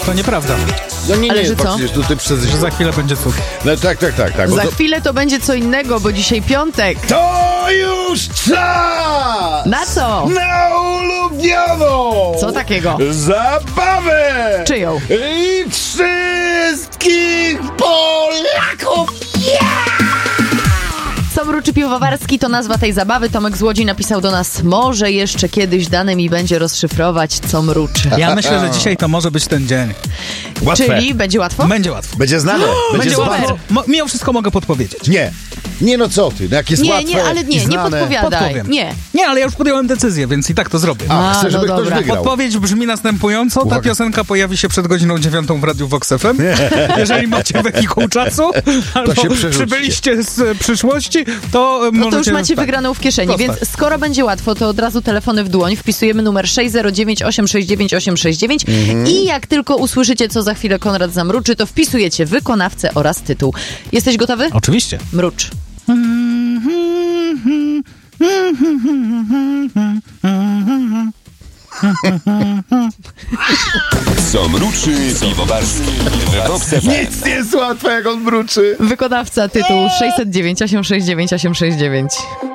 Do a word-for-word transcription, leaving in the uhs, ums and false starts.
To nieprawda. No nie, Ale nie, że co? przecież tutaj przez... Że za chwilę będzie cud. No tak, tak, tak. tak bo Za to... chwilę to będzie co innego, bo dzisiaj piątek. to już czas! Na co? Na ulubioną! Co takiego? Zabawę! Czyją? I wszystkich Polaków! Co mruczy piwowarski to nazwa tej zabawy. Tomek z Łodzi napisał do nas: może jeszcze kiedyś dane mi będzie rozszyfrować, co mruczy. Ja myślę, że dzisiaj to może być ten dzień. Łatwe. Czyli będzie łatwo? Będzie łatwo. Będzie znane. Będzie, Będzie super. łatwo. Mo- mimo wszystko mogę podpowiedzieć. Nie. Nie no co ty, no jak jest Nie, łatwe nie, ale i nie, nie znane. podpowiadaj. Podpowiem. Nie. Nie, ale ja już podjąłem decyzję, więc i tak to zrobię. A, A, chcę, żeby no ktoś dobra. wygrał. Podpowiedź brzmi następująco. Ta Uwaga. piosenka pojawi się przed godziną dziewiątą w Radiu Vox F M. Jeżeli macie wehikuł czasu, albo się przerzućcie. przybyliście z e, przyszłości, to e, No możecie... to już macie tak. wygraną w kieszeni, Proste. więc skoro będzie łatwo, to od razu telefony w dłoń, wpisujemy numer sześć zero dziewięć osiem sześć dziewięć osiem sześć dziewięć i jak tylko usłyszycie, co za chwilę Konrad zamruczy, to wpisujecie wykonawcę oraz tytuł. Jesteś gotowy? Oczywiście. Mrucz. Co mruczy piwowarski w Vox F M. Nic nie jest łatwe, jak on mruczy. Wykonawca, tytuł sześć zero dziewięć osiem sześć dziewięć osiem sześć dziewięć.